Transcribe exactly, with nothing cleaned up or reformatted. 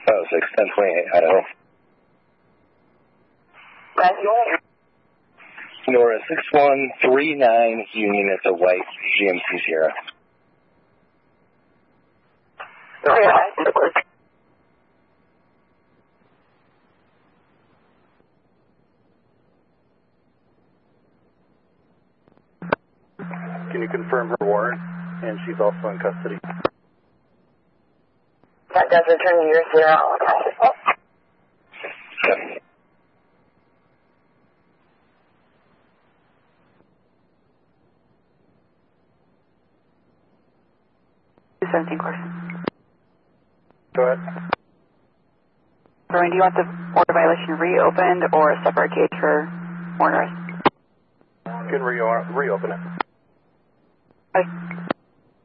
Oh, six, ten twenty-eight, Idaho. Nora, six one three nine Union, it's a white G M C Sierra. Can you confirm her warrant? And she's also in custody. That does return to your zero. Okay. seventeen question. Go ahead. Brian, do you want the order violation reopened or a separate case for warrant arrest? You can re reopen it. Okay.